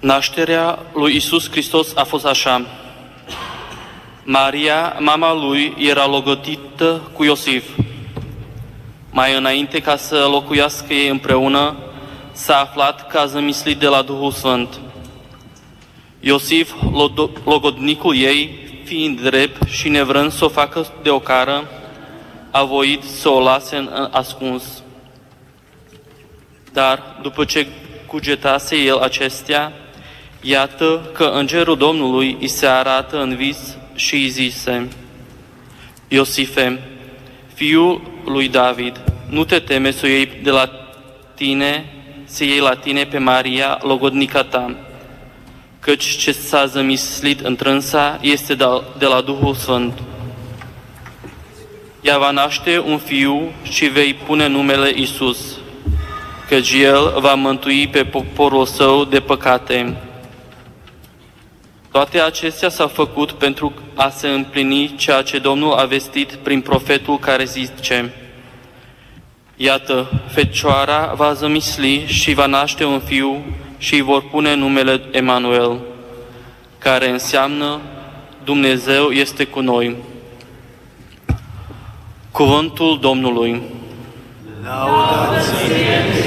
Nașterea lui Iisus Hristos a fost așa. Maria, mama lui, era logodită cu Iosif. Mai înainte ca să locuiască ei împreună, s-a aflat că a zămislit de la Duhul Sfânt. Iosif, logodnicul ei, fiind drept și nevrând să o facă de ocară, a voit să o lase în ascuns. Dar, după ce cugetase el acestea, iată că îngerul Domnului îi se arată în vis și îi zise: Iosife, fiul lui David, nu te teme să iei la tine pe Maria, logodnica ta, căci ce s-a zămislit întrânsa este de la Duhul Sfânt. Ea va naște un fiu și vei pune numele Iisus, căci El va mântui pe poporul său de păcate. Toate acestea s-au făcut pentru a se împlini ceea ce Domnul a vestit prin profetul care zice: Iată, fecioara va zămisli și va naște un fiu și îi vor pune numele Emanuel, care înseamnă Dumnezeu este cu noi. Cuvântul Domnului. Laudați-te,